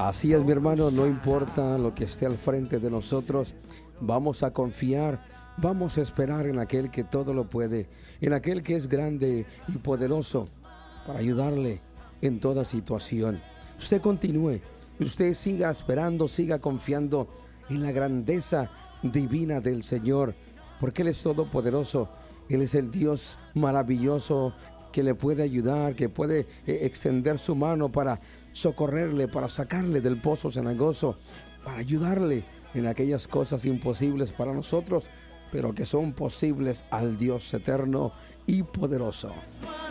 Así es, mi hermano, no importa lo que esté al frente de nosotros, vamos a confiar, vamos a esperar en aquel que todo lo puede, en aquel que es grande y poderoso para ayudarle en toda situación. Usted continúe, usted siga esperando, siga confiando en la grandeza divina del Señor, porque Él es todopoderoso, Él es el Dios maravilloso que le puede ayudar, que puede extender su mano para socorrerle, para sacarle del pozo cenagoso, para ayudarle en aquellas cosas imposibles para nosotros, pero que son posibles al Dios eterno y poderoso.